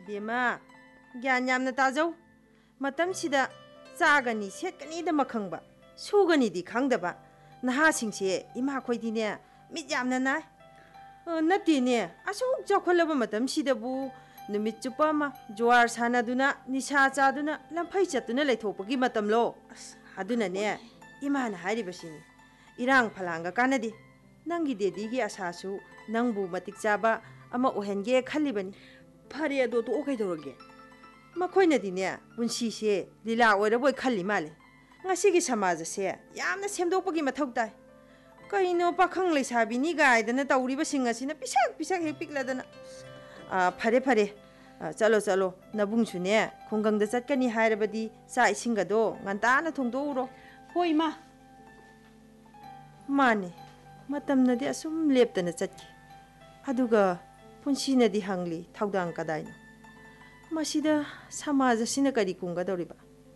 Bema, gyan yamna tajau. Matam sida chagani setkani da makhangba. Sugani di khangdaba. Naha singse ima khoidi ne mit yamna nai. Nati ne asuk jokholaba matam sida bu numit chupa ma jwar sana duna nisha cha duna lamphai chatuna leithopagi matam lo. Aduna ne ima na hari basini. Irang phalanga kanadi. Nangi dedi gi asasu nangbu matik chaba ama ohenge khalibani. Phare ado to kai dorage. Makhoi dine punsi se lila oiraboi khali male. Ngasigi samaja se yamna semdokpagi mathau tai. Kaino pakhang leisabini gaidana tawriba singa sina pisak pisak hek pikladana. Phare phare. Chalo chalo nabungsu ne khonggang da chatkani hairabadi sa isinga do ngantana thongdo uro. Hoi ma. Mane matamna de asum leptana chatki. Aduga punsi na di hangli thawdang kadaina. Masida samaja sina kari kunga doriba.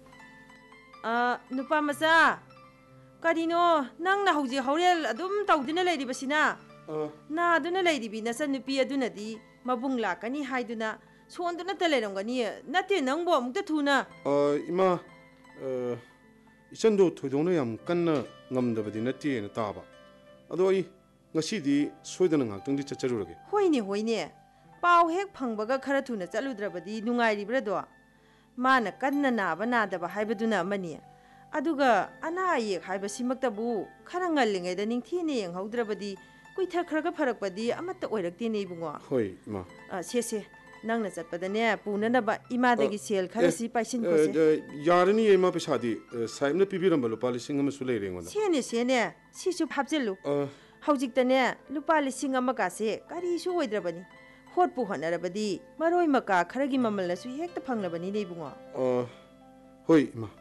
Nupa macha. Karino nang na hauji haurel adum tawduna leiriba sina. Na aduna leiribi nasa nupi aduna di mabung lakani haiduna sonduna talerongani nate nangbo amukta thuna. Ima ichando thoidona yam kanna ngamdabadi nate na taba. Ado ai ngasidi soidana ngakhtangdi chacharurage. Hoine. Pau hek phangbaga khara thuna chaludrabadi nungairibra mana kanna naba nadaba haibaduna amani aduga ana yek haibasimaktabu khara ngallingaida ningthine yenghaudrabadi kuitha kharaga pharakpadi amatta oiraktene ibungo. Hoi ma se nangna chatpadane punanaba imadagi sel khara si paisin kose yarani ema pesadi saibna pibiramba lupa lising ama sulai rengonda sene sisu phapjelu haujiktane lupa lising ama kase karisu oidrabani hot pu honarabadi maroi maka kharagi mamalna su hekta phanglabani nei bungo. Hoi ma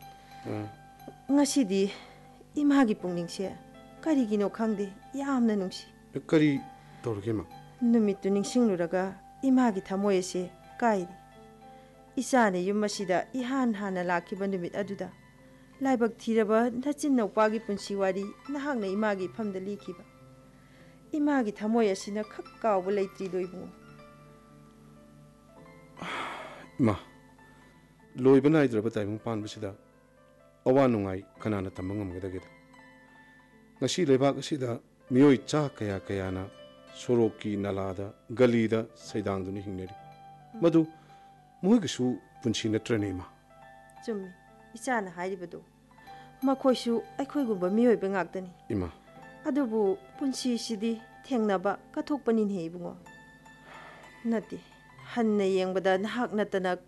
ngasidi imagi pungningse karigino khangde yamna nungsi kari torge ma numittu ningsingluraga imagi thamoyese kairi isane yumasida ihan hana lakiba numit aduda laibak thiraba nachin nopagi punsi wari nahangna imagi phamda likiba imagi thamoy asina khak kawba leitri doibu ma loiba naidraba taimung panbasida awa nungai kanana tamangam gadagida ngasi lebak asida mioi cha kaya na soroki nalada galida saidang duni hingneri madu muhigisu punsi natrane ma chummi isana hairibado makhoisu aikhoigumba mioi ngaktani ima adubu punsi sidi thengnaba kathokpanin he ibungo nati hanna yengbada nahak natana